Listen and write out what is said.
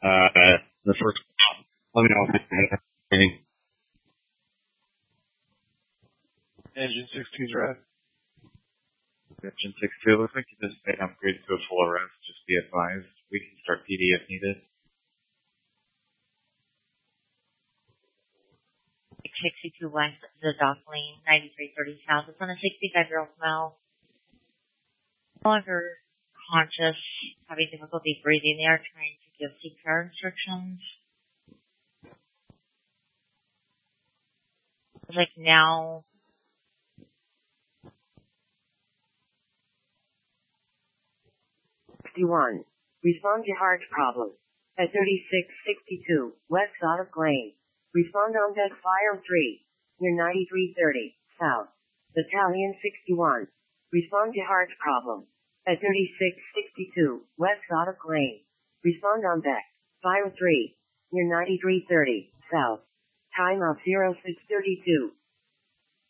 The first, let me know if it's anything. Engine 6-2's red. Engine 6-2, looks like you just made an upgrade to a full arrest. Just be advised, we can start PD if needed. 62 west, the dock lane, 9330 south. It's on a 65-year-old male. No longer conscious, having difficulty breathing. They are trying to give CPR instructions. Like now, Respond to heart problem. At 3662 West Sodok Lane. Respond on deck fire 3. Near 9330 South. Battalion 61. Respond to heart problem. At 3662 West Sodok Lane. Respond on deck fire 3. Near 9330 South. Time of 0632.